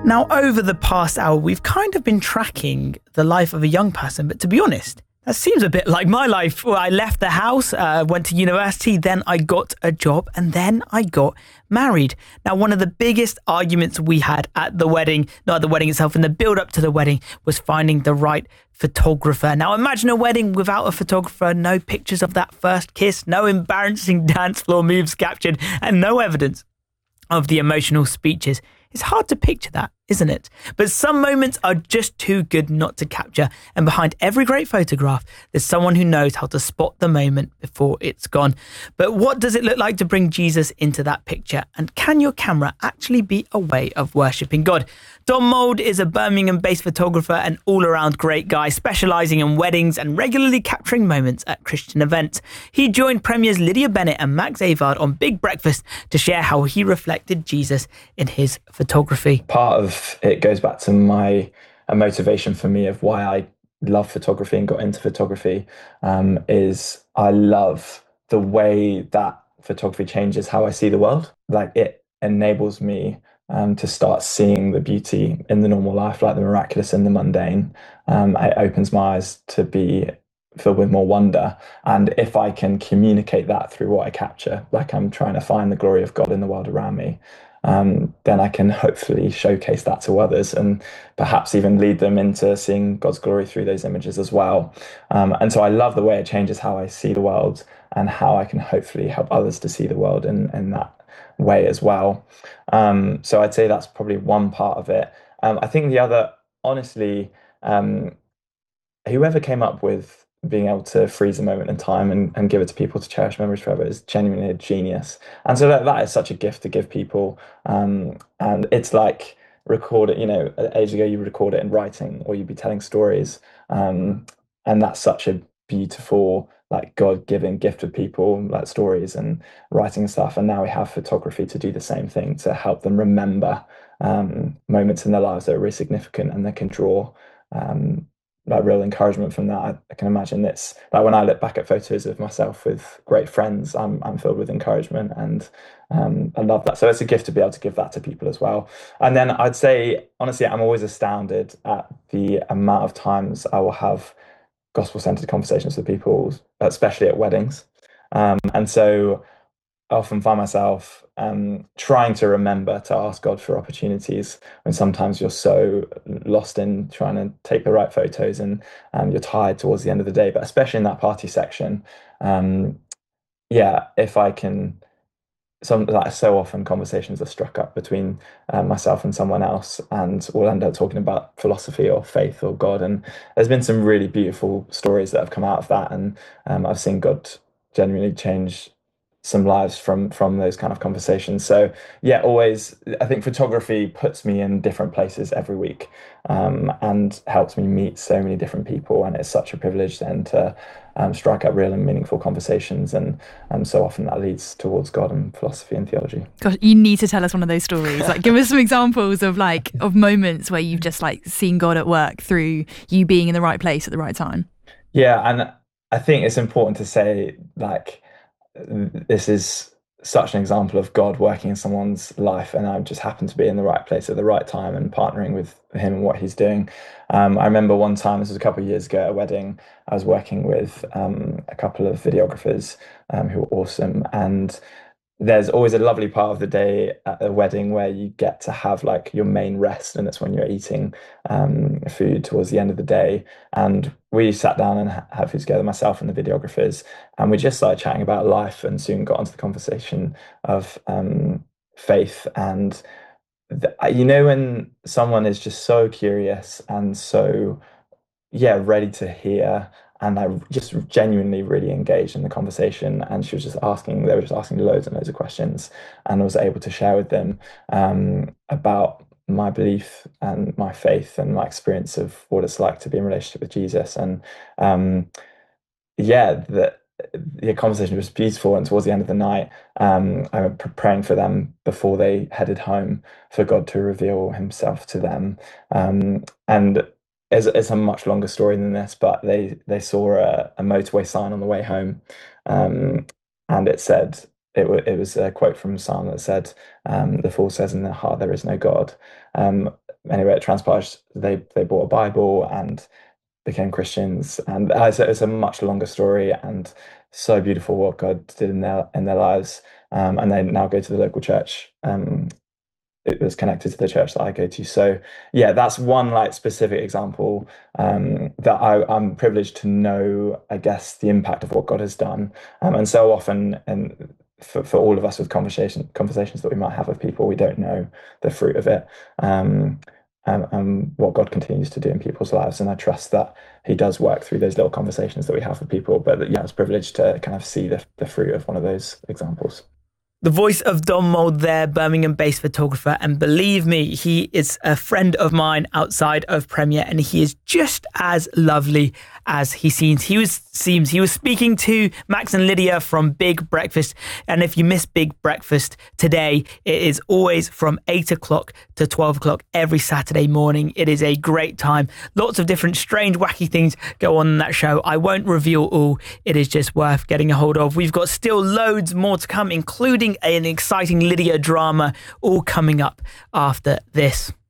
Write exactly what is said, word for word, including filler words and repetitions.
Now, over the past hour, we've kind of been tracking the life of a young person, but to be honest, that seems a bit like my life. Well, I left the house, uh, went to university, then I got a job, and then I got married. Now, one of the biggest arguments we had at the wedding, not at the wedding itself, in the build up to the wedding, was finding the right photographer. Now, imagine a wedding without a photographer, no pictures of that first kiss, no embarrassing dance floor moves captured, and no evidence of the emotional speeches. It's hard to picture that, isn't it? But some moments are just too good not to capture. And behind every great photograph, there's someone who knows how to spot the moment before it's gone. But what does it look like to bring Jesus into that picture? And can your camera actually be a way of worshipping God? Dom Mould is a Birmingham-based photographer and all-around great guy, specialising in weddings and regularly capturing moments at Christian events. He joined Premier's Lydia Bennett and Max Avard on Big Breakfast to share how he reflected Jesus in his photography. Part of it goes back to my a motivation for me of why I love photography and got into photography um, is I love the way that photography changes how I see the world. Like, it enables me um, to start seeing the beauty in the normal life, like the miraculous in the mundane. Um, it opens my eyes to be filled with more wonder. And if I can communicate that through what I capture, like I'm trying to find the glory of God in the world around me, um, then I can hopefully showcase that to others and perhaps even lead them into seeing God's glory through those images as well. Um, and so I love the way it changes how I see the world and how I can hopefully help others to see the world in, in that way as well. Um, so I'd say that's probably one part of it. Um, I think the other, honestly, um, whoever came up with being able to freeze a moment in time and, and give it to people to cherish memories forever is genuinely a genius. And so that, that is such a gift to give people. Um, and it's like record it, you know, ages ago you would record it in writing or you'd be telling stories. Um, and that's such a beautiful, like, God-given gift of people, like stories and writing and stuff. And now we have photography to do the same thing, to help them remember um, moments in their lives that are really significant and they can draw um, like real encouragement from that. I, I can imagine it's like when I look back at photos of myself with great friends, I'm I'm filled with encouragement, and um, I love that. So it's a gift to be able to give that to people as well. And then I'd say, honestly, I'm always astounded at the amount of times I will have gospel-centered conversations with people, especially at weddings. Um, and so I often find myself um, trying to remember to ask God for opportunities when sometimes you're so lost in trying to take the right photos and um, you're tired towards the end of the day, but especially in that party section. Um, yeah, if I can, some like so often conversations are struck up between uh, myself and someone else, and we'll end up talking about philosophy or faith or God. And there's been some really beautiful stories that have come out of that. And um, I've seen God genuinely change some lives from from those kind of conversations. So yeah, always, I think photography puts me in different places every week um, and helps me meet so many different people, and it's such a privilege then to um, strike up real and meaningful conversations, and um, so often that leads towards God and philosophy and theology. Gosh, you need to tell us one of those stories. Like, give us some examples of like of moments where you've just like seen God at work through you being in the right place at the right time. Yeah, and I think it's important to say, like, this is such an example of God working in someone's life, and I just happened to be in the right place at the right time and partnering with him and what he's doing. Um, I remember one time, this was a couple of years ago at a wedding, I was working with um, a couple of videographers um, who were awesome, and there's always a lovely part of the day at a wedding where you get to have like your main rest, and it's when you're eating um, food towards the end of the day. And we sat down and had food together, myself and the videographers, and we just started chatting about life, and soon got onto the conversation of um, faith. And the, you know, when someone is just so curious and so, yeah, ready to hear, and I just genuinely really engaged in the conversation. And she was just asking, they were just asking loads and loads of questions, and I was able to share with them um, about my belief and my faith and my experience of what it's like to be in relationship with Jesus. And um, yeah, the, the conversation was beautiful. And towards the end of the night, um, I was praying for them before they headed home for God to reveal himself to them. Um, and It's, it's a much longer story than this, but they they saw a, a motorway sign on the way home, um, and it said, it, it was a quote from Psalm that said, um, "The fool says in their heart there is no God." Um, anyway, it transpires they they bought a Bible and became Christians, and uh, it's, a, it's a much longer story, and so beautiful what God did in their in their lives. Um, and they now go to the local church. Um, it was connected to the church that I go to. So yeah, that's one like specific example um, that I, I'm privileged to know, I guess, the impact of what God has done. Um, and so often, and for, for all of us with conversation conversations that we might have with people, we don't know the fruit of it. Um, and, and what God continues to do in people's lives. And I trust that he does work through those little conversations that we have with people. But yeah, I was privileged to kind of see the, the fruit of one of those examples. The voice of Dom Mould there, Birmingham-based photographer. And believe me, he is a friend of mine outside of Premier, and he is just as lovely as he seems. He was seems he was speaking to Max and Lydia from Big Breakfast. And if you miss Big Breakfast today, it is always from eight o'clock to twelve o'clock every Saturday morning. It is a great time. Lots of different strange, wacky things go on in that show. I won't reveal all. It is just worth getting a hold of. We've got still loads more to come, including an exciting Lydia drama, all coming up after this.